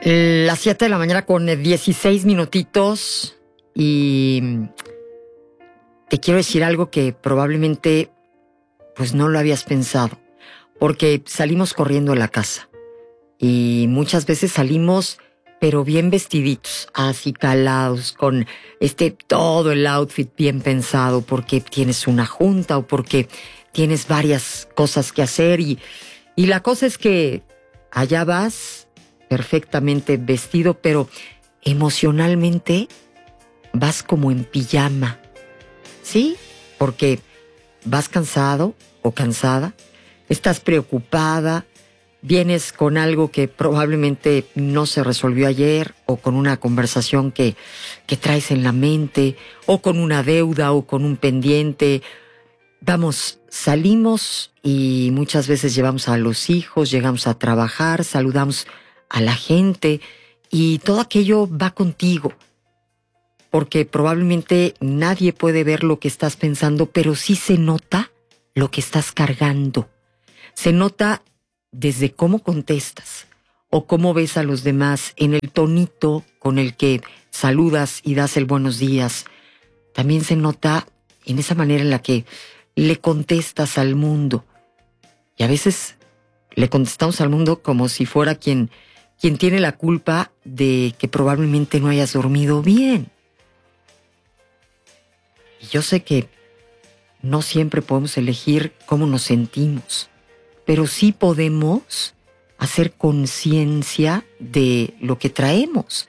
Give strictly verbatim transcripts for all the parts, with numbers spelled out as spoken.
Las siete de la mañana con dieciséis minutitos y te quiero decir algo que probablemente pues no lo habías pensado, porque salimos corriendo a la casa y muchas veces salimos pero bien vestiditos, así calados, con este todo el outfit bien pensado porque tienes una junta o porque tienes varias cosas que hacer y, y la cosa es que allá vas perfectamente vestido, pero emocionalmente vas como en pijama, ¿sí? Porque vas cansado o cansada, estás preocupada, vienes con algo que probablemente no se resolvió ayer, o con una conversación que, que traes en la mente, o con una deuda, o con un pendiente. Vamos, salimos y muchas veces llevamos a los hijos, llegamos a trabajar, saludamos a la gente y todo aquello va contigo, porque probablemente nadie puede ver lo que estás pensando, pero sí se nota lo que estás cargando. Se nota desde cómo contestas o cómo ves a los demás, en el tonito con el que saludas y das el buenos días. También se nota en esa manera en la que le contestas al mundo. Y a veces le contestamos al mundo como si fuera quien, quien tiene la culpa de que probablemente no hayas dormido bien. Y yo sé que no siempre podemos elegir cómo nos sentimos, pero sí podemos hacer conciencia de lo que traemos,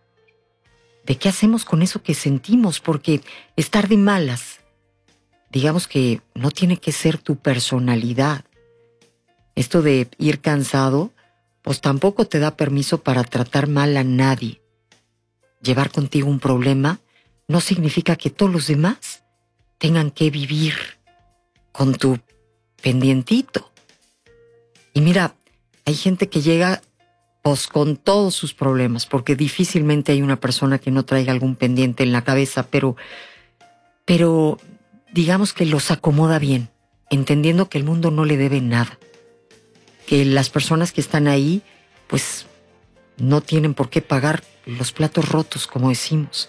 de qué hacemos con eso que sentimos, porque estar de malas, digamos que no tiene que ser tu personalidad. Esto de ir cansado, pues tampoco te da permiso para tratar mal a nadie. Llevar contigo un problema no significa que todos los demás tengan que vivir con tu pendientito. Y mira, hay gente que llega pues con todos sus problemas, porque difícilmente hay una persona que no traiga algún pendiente en la cabeza, pero, pero digamos que los acomoda bien, entendiendo que el mundo no le debe nada, que las personas que están ahí pues no tienen por qué pagar los platos rotos, como decimos.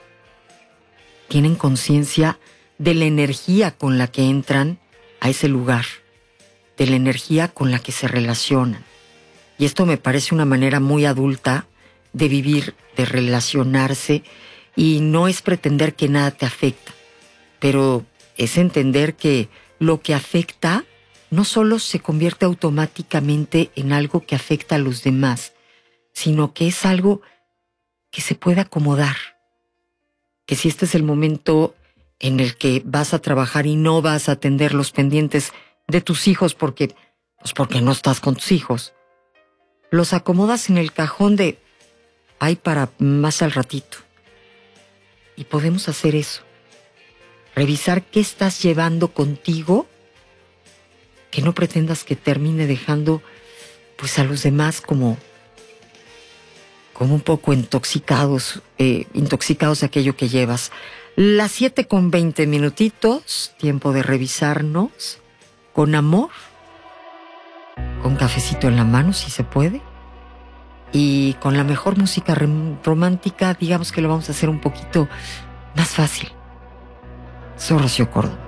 Tienen conciencia de la energía con la que entran a ese lugar, de la energía con la que se relacionan. Y esto me parece una manera muy adulta de vivir, de relacionarse, y no es pretender que nada te afecta, pero es entender que lo que afecta no solo se convierte automáticamente en algo que afecta a los demás, sino que es algo que se puede acomodar. Que si este es el momento en el que vas a trabajar y no vas a atender los pendientes de tus hijos porque, pues porque no estás con tus hijos, los acomodas en el cajón de ay para más al ratito. Y podemos hacer eso. Revisar qué estás llevando contigo, que no pretendas que termine dejando pues a los demás como, como un poco intoxicados, eh, intoxicados de aquello que llevas. Las siete con veinte minutitos, tiempo de revisarnos con amor, con cafecito en la mano si se puede, y con la mejor música romántica. Digamos que lo vamos a hacer un poquito más fácil. Soy Rocío Córdoba.